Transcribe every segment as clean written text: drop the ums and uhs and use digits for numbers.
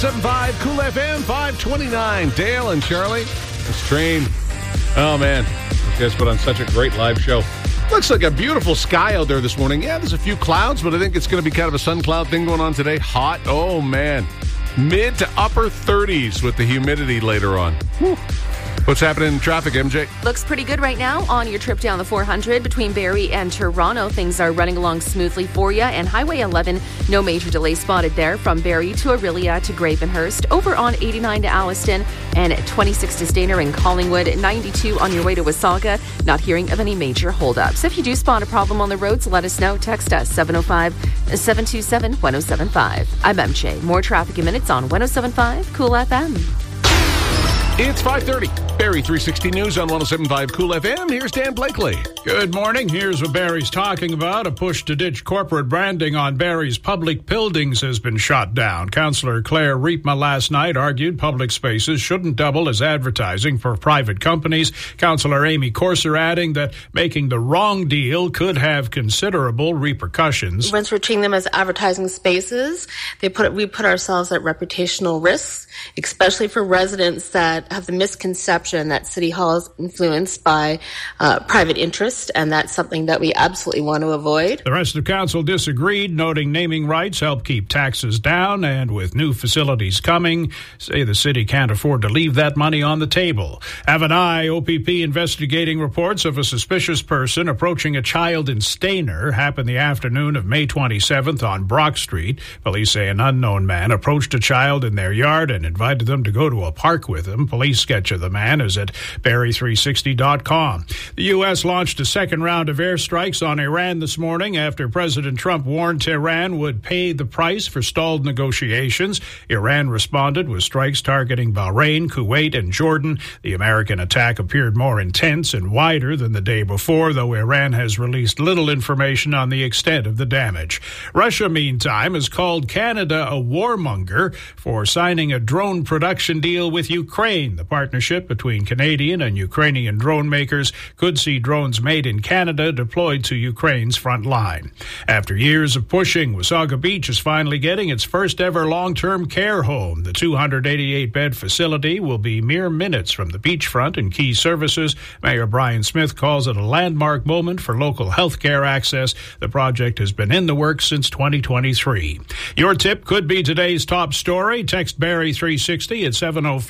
107.5 Cool FM 529. Dale and Charlie. This train. Oh, man. You guys put on such a great live show. Looks like a beautiful sky out there this morning. Yeah, there's a few clouds, but I think it's going to be kind of a sun cloud thing going on today. Hot. Oh, man. Mid to upper 30s with the humidity later on. Whew. What's happening in traffic, MJ? Looks pretty good right now on your trip down the 400 between Barrie and Toronto. Things are running along smoothly for you. And Highway 11, no major delay spotted there from Barrie to Aurelia to Gravenhurst. Over on 89 to Alliston and 26 to Stayner and Collingwood. 92 on your way to Wasaga. Not hearing of any major holdups. If you do spot a problem on the roads, let us know. Text us 705-727-1075. I'm MJ. More traffic in minutes on 107.5 Cool FM. It's 5:30. Barrie 360 News on 107.5 Cool FM. Here's Dan Blakely. Good morning. Here's what Barrie's talking about. A push to ditch corporate branding on Barrie's public buildings has been shot down. Councillor Claire Riepma last night argued public spaces shouldn't double as advertising for private companies. Councillor Amy Corser adding that making the wrong deal could have considerable repercussions. Once we're treating them as advertising spaces, we put ourselves at reputational risks, especially for residents that have the misconception that City Hall is influenced by private interest, and that's something that we absolutely want to avoid. The rest of council disagreed, noting naming rights help keep taxes down, and with new facilities coming, say the city can't afford to leave that money on the table. Have an eye. OPP investigating reports of a suspicious person approaching a child in Stayner. Happened the afternoon of May 27th on Brock Street. Police say an unknown man approached a child in their yard and invited them to go to a park with him. Police sketch of the man is at Barrie360.com. The U.S. launched a second round of airstrikes on Iran this morning after President Trump warned Tehran would pay the price for stalled negotiations. Iran responded with strikes targeting Bahrain, Kuwait, and Jordan. The American attack appeared more intense and wider than the day before, though Iran has released little information on the extent of the damage. Russia, meantime, has called Canada a warmonger for signing a drone production deal with Ukraine. The partnership between Canadian and Ukrainian drone makers could see drones made in Canada deployed to Ukraine's front line. After years of pushing, Wasaga Beach is finally getting its first ever long-term care home. The 288-bed facility will be mere minutes from the beachfront and key services. Mayor Brian Smith calls it a landmark moment for local health care access. The project has been in the works since 2023. Your tip could be today's top story. Text Barrie 360 at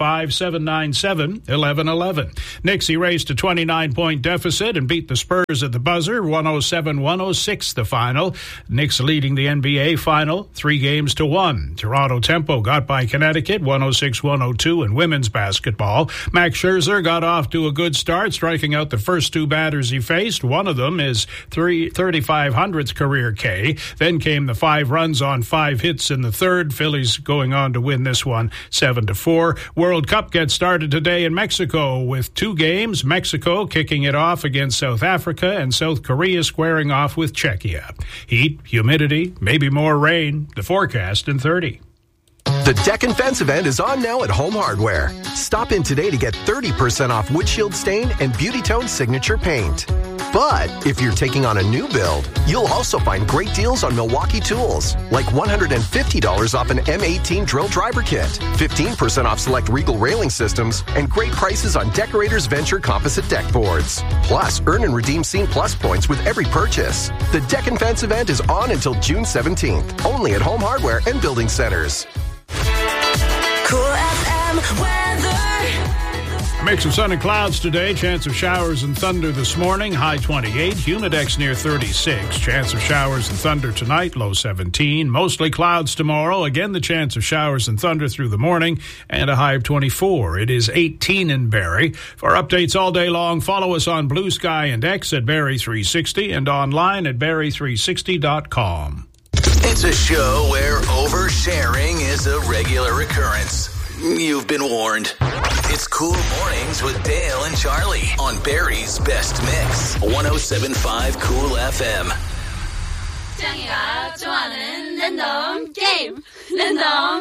705-797-1111. Knicks erased a 29-point deficit and beat the Spurs at the buzzer, 107-106 the final. Knicks leading the NBA final 3-1. Toronto Tempo got by Connecticut, 106-102 in women's basketball. Max Scherzer got off to a good start, striking out the first two batters he faced. One of them is 3,500th career K. Then came the 5 runs on 5 hits in the third. Phillies going on to win this one 7-4. World Cup gets started today in Mexico with 2 games. Mexico kicking it off against South Africa and South Korea squaring off with Czechia. Heat, humidity, maybe more rain. The forecast in 30. The Deck and Fence event is on now at Home Hardware. Stop in today to get 30% off windshield stain and Beauty Tone signature paint. But if you're taking on a new build, you'll also find great deals on Milwaukee tools, like $150 off an M18 drill driver kit, 15% off select Regal railing systems, and great prices on Decorators Venture composite deck boards. Plus, earn and redeem Scene Plus points with every purchase. The Deck and Fence event is on until June 17th, only at Home Hardware and Building Centers. Cool FM weather. Mix of sun and clouds today. Chance of showers and thunder this morning. High 28. Humidex near 36. Chance of showers and thunder tonight. Low 17. Mostly clouds tomorrow. Again, the chance of showers and thunder through the morning. And a high of 24. It is 18 in Barrie. For updates all day long, follow us on Blue Sky and X at Barrie360 and online at Barrie360.com. It's a show where oversharing is a regular occurrence. You've been warned. It's Cool Mornings with Dale and Charlie on Barrie's Best Mix, 107.5 Cool FM. 짱이가 좋아하는 랜덤 게임. 랜덤